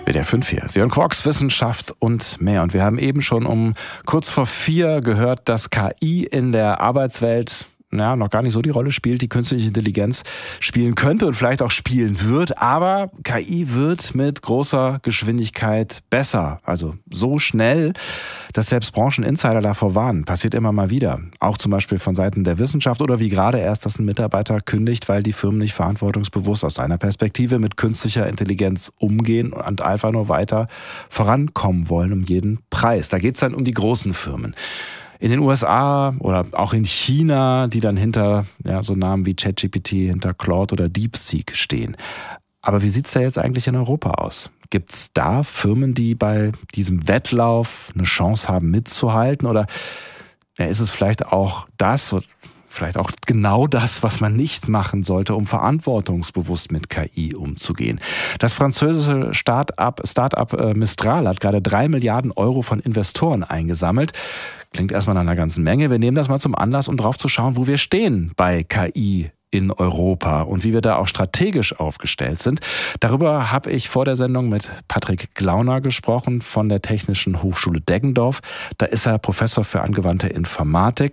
WDR 5 hier. Sie hören Quarks, Wissenschaft und mehr. Und wir haben eben schon um kurz vor 4 gehört, dass KI in der Arbeitswelt noch gar nicht so die Rolle spielt, die künstliche Intelligenz spielen könnte und vielleicht auch spielen wird. Aber KI wird mit großer Geschwindigkeit besser. Also so schnell, dass selbst Brancheninsider davor warnen. Passiert immer mal wieder. Auch zum Beispiel von Seiten der Wissenschaft oder wie gerade erst, dass ein Mitarbeiter kündigt, weil die Firmen nicht verantwortungsbewusst aus seiner Perspektive mit künstlicher Intelligenz umgehen und einfach nur weiter vorankommen wollen um jeden Preis. Da geht es dann um die großen Firmen. In den USA oder auch in China, die dann hinter so Namen wie ChatGPT, hinter Claude oder DeepSeek stehen. Aber wie sieht's da jetzt eigentlich in Europa aus? Gibt's da Firmen, die bei diesem Wettlauf eine Chance haben mitzuhalten? Oder ist es vielleicht auch das, vielleicht auch genau das, was man nicht machen sollte, um verantwortungsbewusst mit KI umzugehen? Das französische Start-up Mistral hat gerade 3 Milliarden Euro von Investoren eingesammelt. Klingt erstmal nach einer ganzen Menge. Wir nehmen das mal zum Anlass, um drauf zu schauen, wo wir stehen bei KI in Europa und wie wir da auch strategisch aufgestellt sind. Darüber habe ich vor der Sendung mit Patrick Glauner gesprochen von der Technischen Hochschule Deggendorf. Da ist er Professor für angewandte Informatik.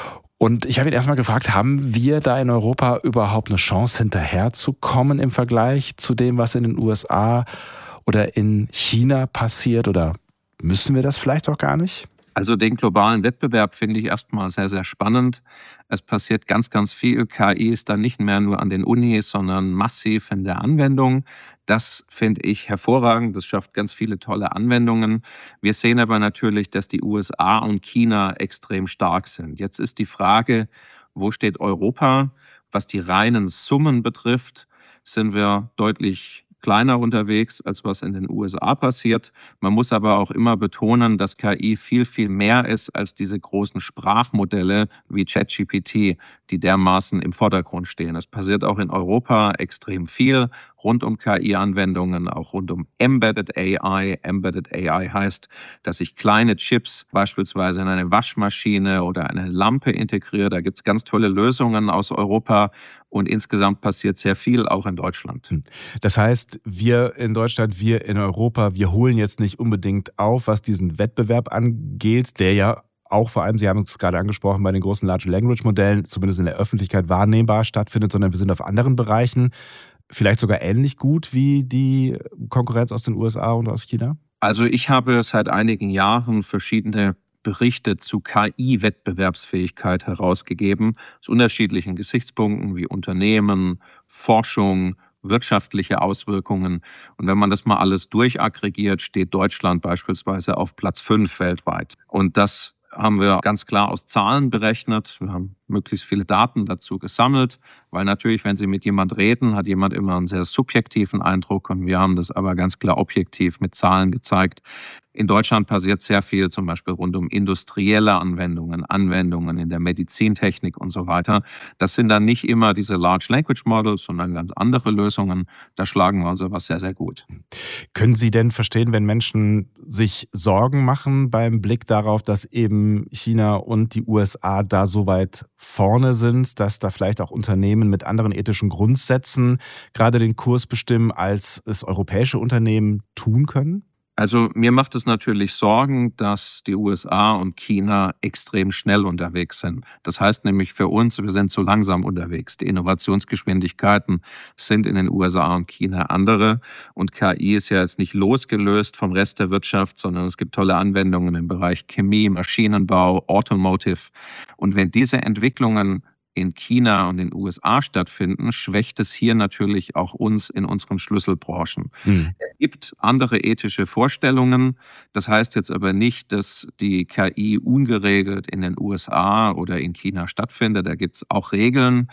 Und ich habe ihn erstmal gefragt, haben wir da in Europa überhaupt eine Chance, hinterherzukommen im Vergleich zu dem, was in den USA oder in China passiert? Oder müssen wir das vielleicht auch gar nicht? Also den globalen Wettbewerb finde ich erstmal sehr, sehr spannend. Es passiert ganz, ganz viel. KI ist dann nicht mehr nur an den Unis, sondern massiv in der Anwendung. Das finde ich hervorragend. Das schafft ganz viele tolle Anwendungen. Wir sehen aber natürlich, dass die USA und China extrem stark sind. Jetzt ist die Frage, wo steht Europa? Was die reinen Summen betrifft, sind wir deutlich kleiner unterwegs, als was in den USA passiert. Man muss aber auch immer betonen, dass KI viel, viel mehr ist als diese großen Sprachmodelle wie ChatGPT, die dermaßen im Vordergrund stehen. Es passiert auch in Europa extrem viel rund um KI-Anwendungen, auch rund um Embedded AI. Embedded AI heißt, dass ich kleine Chips beispielsweise in eine Waschmaschine oder eine Lampe integriere. Da gibt es ganz tolle Lösungen aus Europa. Und insgesamt passiert sehr viel, auch in Deutschland. Das heißt, wir in Deutschland, wir in Europa, wir holen jetzt nicht unbedingt auf, was diesen Wettbewerb angeht, der ja auch vor allem, Sie haben es gerade angesprochen, bei den großen Large Language Modellen zumindest in der Öffentlichkeit wahrnehmbar stattfindet, sondern wir sind auf anderen Bereichen vielleicht sogar ähnlich gut wie die Konkurrenz aus den USA und aus China? Also ich habe seit einigen Jahren verschiedene Berichte zu KI-Wettbewerbsfähigkeit herausgegeben, aus unterschiedlichen Gesichtspunkten wie Unternehmen, Forschung, wirtschaftliche Auswirkungen. Und wenn man das mal alles durchaggregiert, steht Deutschland beispielsweise auf Platz 5 weltweit. Und das haben wir ganz klar aus Zahlen berechnet. Wir haben möglichst viele Daten dazu gesammelt, weil natürlich, wenn Sie mit jemand reden, hat jemand immer einen sehr subjektiven Eindruck und wir haben das aber ganz klar objektiv mit Zahlen gezeigt. In Deutschland passiert sehr viel, zum Beispiel rund um industrielle Anwendungen, Anwendungen in der Medizintechnik und so weiter. Das sind dann nicht immer diese Large Language Models, sondern ganz andere Lösungen. Da schlagen wir uns aber sehr, sehr gut. Können Sie denn verstehen, wenn Menschen sich Sorgen machen beim Blick darauf, dass eben China und die USA da so weit vorne sind, dass da vielleicht auch Unternehmen mit anderen ethischen Grundsätzen gerade den Kurs bestimmen, als es europäische Unternehmen tun können? Also mir macht es natürlich Sorgen, dass die USA und China extrem schnell unterwegs sind. Das heißt nämlich für uns, wir sind zu langsam unterwegs. Die Innovationsgeschwindigkeiten sind in den USA und China andere. Und KI ist ja jetzt nicht losgelöst vom Rest der Wirtschaft, sondern es gibt tolle Anwendungen im Bereich Chemie, Maschinenbau, Automotive. Und wenn diese Entwicklungen in China und den USA stattfinden, schwächt es hier natürlich auch uns in unseren Schlüsselbranchen. Es gibt andere ethische Vorstellungen. Das heißt jetzt aber nicht, dass die KI ungeregelt in den USA oder in China stattfindet. Da gibt es auch Regeln.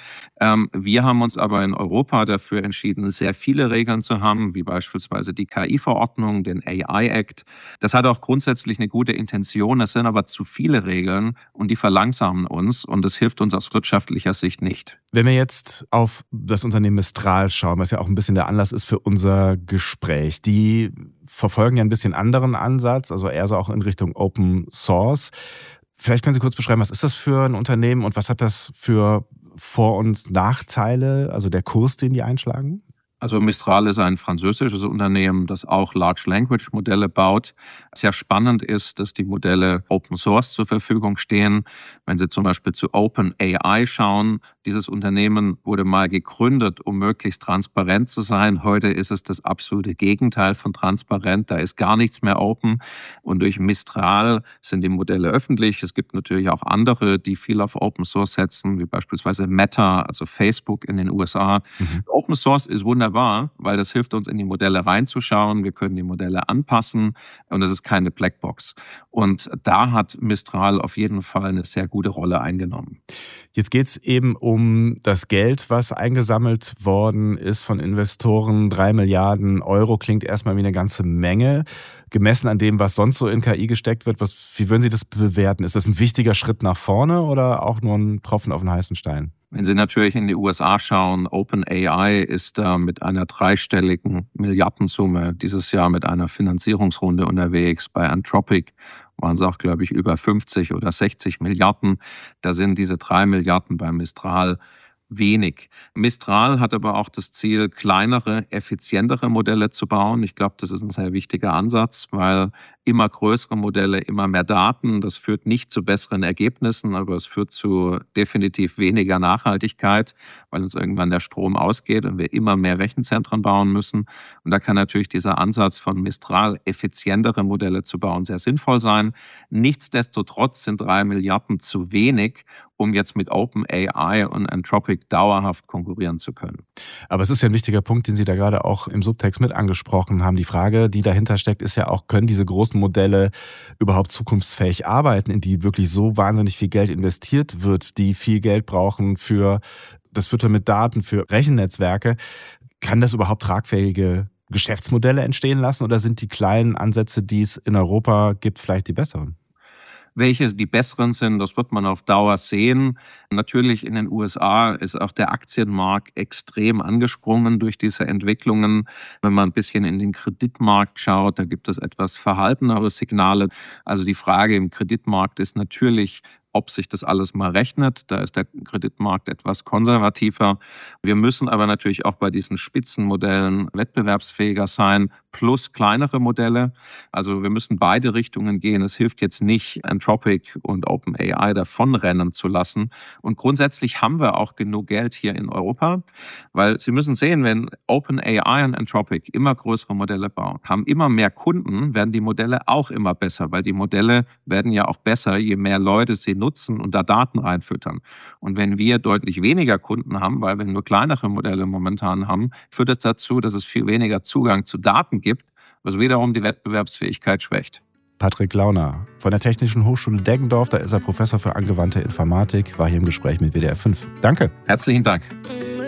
Wir haben uns aber in Europa dafür entschieden, sehr viele Regeln zu haben, wie beispielsweise die KI-Verordnung, den AI-Act. Das hat auch grundsätzlich eine gute Intention. Es sind aber zu viele Regeln und die verlangsamen uns und das hilft uns aus wirtschaftlicher Sicht nicht. Wenn wir jetzt auf das Unternehmen Mistral schauen, was ja auch ein bisschen der Anlass ist für unser Gespräch, die verfolgen ja ein bisschen anderen Ansatz, also eher so auch in Richtung Open Source. Vielleicht können Sie kurz beschreiben, was ist das für ein Unternehmen und was hat das für Vor- und Nachteile, also der Kurs, den die einschlagen? Also Mistral ist ein französisches Unternehmen, das auch Large Language Modelle baut. Sehr spannend ist, dass die Modelle Open Source zur Verfügung stehen. Wenn Sie zum Beispiel zu OpenAI schauen, dieses Unternehmen wurde mal gegründet, um möglichst transparent zu sein. Heute ist es das absolute Gegenteil von transparent. Da ist gar nichts mehr open. Und durch Mistral sind die Modelle öffentlich. Es gibt natürlich auch andere, die viel auf Open Source setzen, wie beispielsweise Meta, also Facebook in den USA. Open Source ist wunderbar, weil das hilft uns, in die Modelle reinzuschauen. Wir können die Modelle anpassen und es ist keine Blackbox. Und da hat Mistral auf jeden Fall eine sehr gute Rolle eingenommen. Jetzt geht es eben um das Geld, was eingesammelt worden ist von Investoren. 3 Milliarden Euro klingt erstmal wie eine ganze Menge. Gemessen an dem, was sonst so in KI gesteckt wird, wie würden Sie das bewerten? Ist das ein wichtiger Schritt nach vorne oder auch nur ein Tropfen auf den heißen Stein? Wenn Sie natürlich in die USA schauen, OpenAI ist da mit einer dreistelligen Milliardensumme dieses Jahr mit einer Finanzierungsrunde unterwegs. Bei Anthropic waren es auch, glaube ich, über 50 oder 60 Milliarden. Da sind diese 3 Milliarden bei Mistral wenig. Mistral hat aber auch das Ziel, kleinere, effizientere Modelle zu bauen. Ich glaube, das ist ein sehr wichtiger Ansatz, weil immer größere Modelle, immer mehr Daten, das führt nicht zu besseren Ergebnissen, aber es führt zu definitiv weniger Nachhaltigkeit, weil uns irgendwann der Strom ausgeht und wir immer mehr Rechenzentren bauen müssen. Und da kann natürlich dieser Ansatz von Mistral, effizientere Modelle zu bauen, sehr sinnvoll sein. Nichtsdestotrotz sind 3 Milliarden zu wenig, um jetzt mit OpenAI und Anthropic dauerhaft konkurrieren zu können. Aber es ist ja ein wichtiger Punkt, den Sie da gerade auch im Subtext mit angesprochen haben. Die Frage, die dahinter steckt, ist ja auch, können diese großen Modelle überhaupt zukunftsfähig arbeiten, in die wirklich so wahnsinnig viel Geld investiert wird, die viel Geld brauchen für das Füttern mit Daten, für Rechennetzwerke. Kann das überhaupt tragfähige Geschäftsmodelle entstehen lassen oder sind die kleinen Ansätze, die es in Europa gibt, vielleicht die besseren? Welche die besseren sind, das wird man auf Dauer sehen. Natürlich in den USA ist auch der Aktienmarkt extrem angesprungen durch diese Entwicklungen. Wenn man ein bisschen in den Kreditmarkt schaut, da gibt es etwas verhaltenere Signale. Also die Frage im Kreditmarkt ist natürlich, ob sich das alles mal rechnet. Da ist der Kreditmarkt etwas konservativer. Wir müssen aber natürlich auch bei diesen Spitzenmodellen wettbewerbsfähiger sein, plus kleinere Modelle. Also wir müssen beide Richtungen gehen. Es hilft jetzt nicht, Anthropic und OpenAI davonrennen zu lassen. Und grundsätzlich haben wir auch genug Geld hier in Europa, weil Sie müssen sehen, wenn OpenAI und Anthropic immer größere Modelle bauen, haben immer mehr Kunden, werden die Modelle auch immer besser, weil die Modelle werden ja auch besser, je mehr Leute sie nutzen und da Daten reinfüttern. Und wenn wir deutlich weniger Kunden haben, weil wir nur kleinere Modelle momentan haben, führt das dazu, dass es viel weniger Zugang zu Daten gibt, was wiederum die Wettbewerbsfähigkeit schwächt. Patrick Launer von der Technischen Hochschule Deggendorf, da ist er Professor für angewandte Informatik, war hier im Gespräch mit WDR 5. Danke. Herzlichen Dank.